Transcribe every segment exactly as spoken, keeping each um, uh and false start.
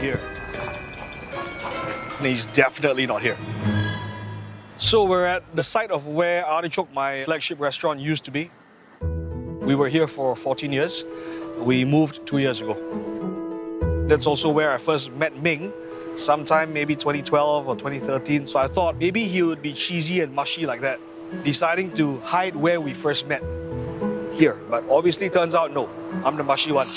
here. And he's definitely not here. So we're at the site of where Artichoke, my flagship restaurant, used to be. We were here for fourteen years. We moved two years ago. That's also where I first met Ming, sometime maybe twenty twelve or twenty thirteen. So I thought maybe he would be cheesy and mushy like that, deciding to hide where we first met, here. But obviously turns out no, I'm the mushy one.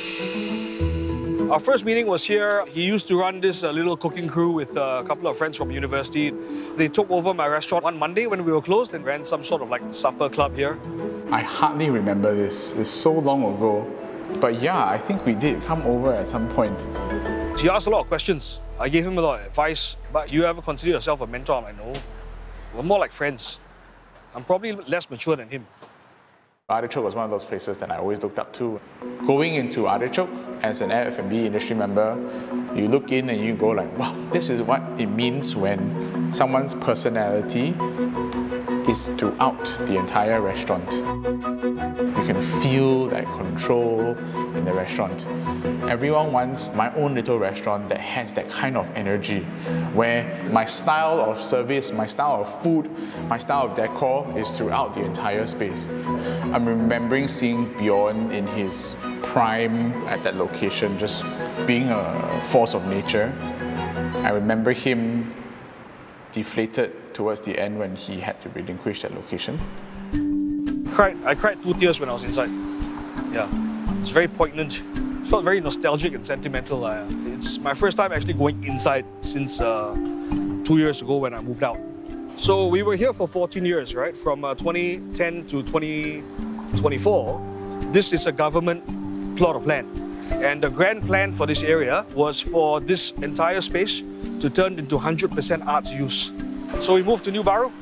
Our first meeting was here. He used to run this uh, little cooking crew with uh, a couple of friends from university. They took over my restaurant one Monday when we were closed and ran some sort of like supper club here. I hardly remember this. It's so long ago. But yeah, I think we did come over at some point. He asked a lot of questions. I gave him a lot of advice. But you ever consider yourself a mentor? I'm like, no. We're more like friends. I'm probably less mature than him. Artichoke was one of those places that I always looked up to. Going into Artichoke as an F and B industry member, you look in and you go like, wow, this is what it means when someone's personality is throughout the entire restaurant. You can feel that control in the restaurant. Everyone wants my own little restaurant that has that kind of energy, where my style of service, my style of food, my style of decor is throughout the entire space. I'm remembering seeing Bjorn in his prime at that location, just being a force of nature. I remember him deflated towards the end when he had to relinquish that location. Cried, I cried two tears when I was inside. Yeah, it's very poignant. It felt very nostalgic and sentimental. Uh, it's my first time actually going inside since uh, two years ago when I moved out. So we were here for fourteen years, right? From uh, twenty ten to twenty twenty-four. This is a government plot of land. And the grand plan for this area was for this entire space to turn into one hundred percent arts use. So we moved to New Baru.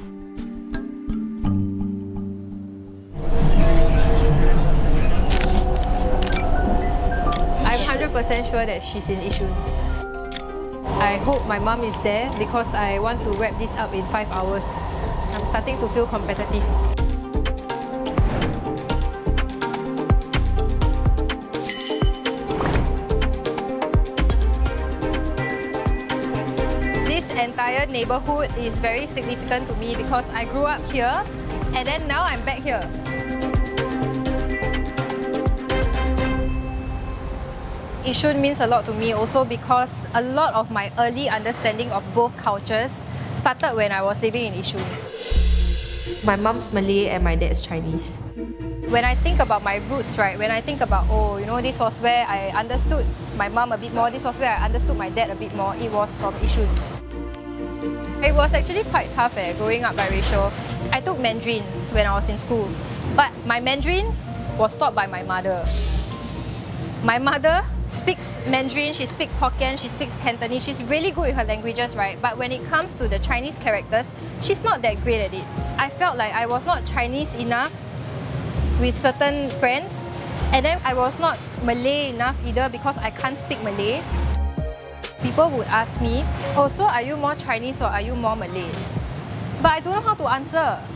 I'm one hundred percent sure that she's in Yishun. I hope my mom is there because I want to wrap this up in five hours. I'm starting to feel competitive. This entire neighborhood is very significant to me because I grew up here and then now I'm back here. Yishun means a lot to me also because a lot of my early understanding of both cultures started when I was living in Yishun. My mom's Malay and my dad's Chinese. When I think about my roots, right, when I think about, oh, you know, this was where I understood my mom a bit more, this was where I understood my dad a bit more, it was from Yishun. It was actually quite tough eh, growing up biracial. I took Mandarin when I was in school, but my Mandarin was taught by my mother. My mother speaks Mandarin, she speaks Hokkien, she speaks Cantonese, she's really good with her languages, right? But when it comes to the Chinese characters, she's not that great at it. I felt like I was not Chinese enough with certain friends, and then I was not Malay enough either because I can't speak Malay. People would ask me, oh, so are you more Chinese or are you more Malay? But I don't know how to answer.